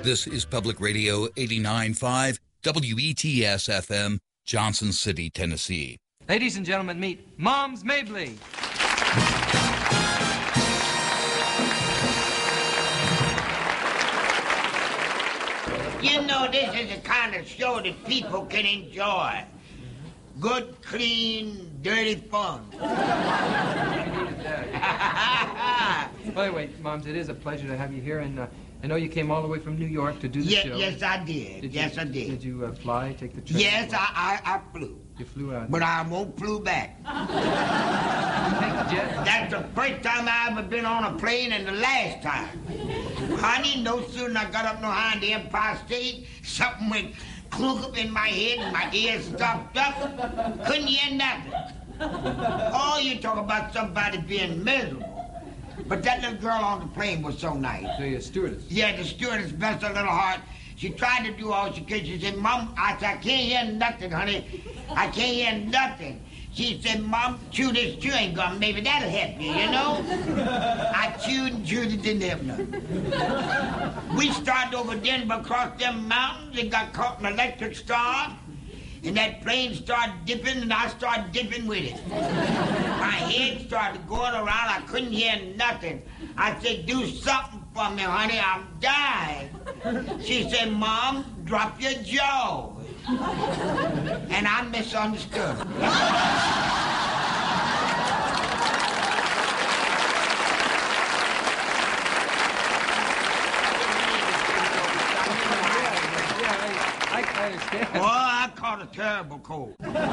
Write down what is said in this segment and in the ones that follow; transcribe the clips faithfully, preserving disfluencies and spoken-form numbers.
This is Public Radio eighty-nine point five, W E T S F M, Johnson City, Tennessee. Ladies and gentlemen, meet Moms Mabley. You know, this is the kind of show that people can enjoy. Good, clean, dirty fun. By the way, Moms, it is a pleasure to have you here, and uh, I know you came all the way from New York to do the Yes, show. yes, I did. Did yes, you, I did. Did you uh, fly, take the train? Yes, I, I, I flew. You flew out. But I won't flew back. Take the jet? That's the first time I ever been on a plane and the last time. Honey, no sooner than I got up no high in the Empire State, something went clunk up in my head and my ears stopped up. Couldn't hear nothing. Oh, you talk about somebody being miserable. But that little girl on the plane was so nice. The uh, stewardess? Yeah, the stewardess, bless her little heart. She tried to do all she could. She said, Mom, I said, I can't hear nothing, honey. I can't hear nothing. She said, Mom, chew this chewing gum. Maybe that'll help you, you know? I chewed and chewed, it didn't help nothing. We started over Denver across them mountains and got caught in an electric storm. And that plane started dipping, and I started dipping with it. My head started going around. I couldn't hear nothing. I said, do something for me, honey. I'm dying. She said, Mom, drop your jaw. And I misunderstood. I, I understand. Oh, I caught a terrible cold.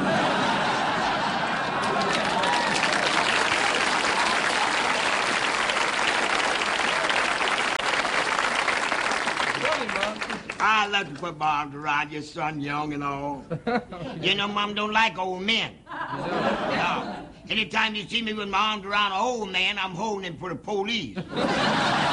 I like to put my arms around your son, young and all. You know, Mom don't like old men. No. Anytime you see me with my arms around an old man, I'm holding him for the police.